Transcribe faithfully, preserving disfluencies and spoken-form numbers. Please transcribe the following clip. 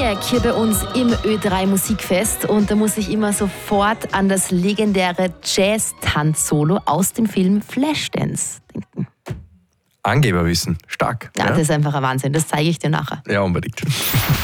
ENIAC hier bei uns im Ö drei Musikfest und da muss ich immer sofort an das legendäre Jazz-Tanz-Solo aus dem Film Flashdance denken. Angeberwissen, stark. Ja, ja, das ist einfach ein Wahnsinn, das zeige ich dir nachher. Ja, unbedingt.